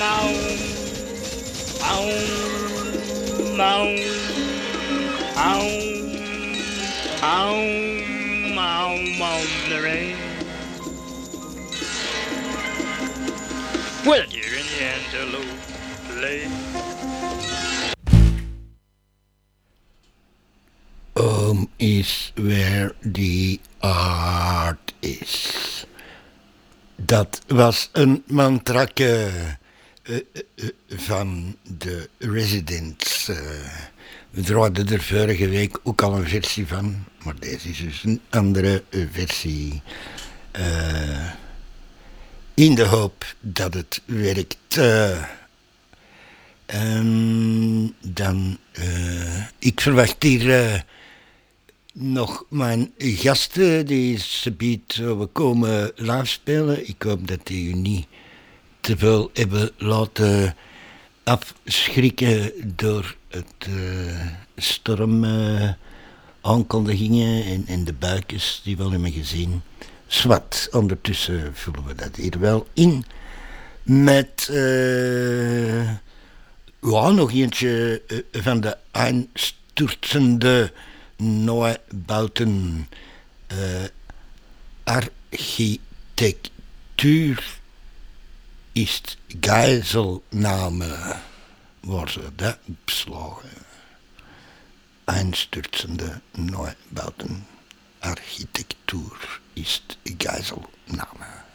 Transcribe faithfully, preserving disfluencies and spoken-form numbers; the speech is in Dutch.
Aum, aum, aum, aum, aum, aum, aum, the rain. Well, dear, in the antelope play. Home is where the art is. Dat was een mantrake uh, uh, van de Residents. Uh, we draaiden er vorige week ook al een versie van, maar deze is dus een andere versie. Uh, in de hoop dat het werkt. Uh, en dan, uh, ik verwacht hier uh, nog mijn gasten die subiet we komen live spelen. Ik hoop dat die u niet te veel hebben laten afschrikken door het uh, storm uh, aankondigingen en, en de buikjes die we al hebben gezien. Zwat, ondertussen vullen we dat hier wel in met uh, ja, nog eentje uh, van de einsturzende Neubauten. Uh, architectuur is Geiselname, waar ze dat beslagen. Einsturzende Neubauten. Architectuur is Geiselname.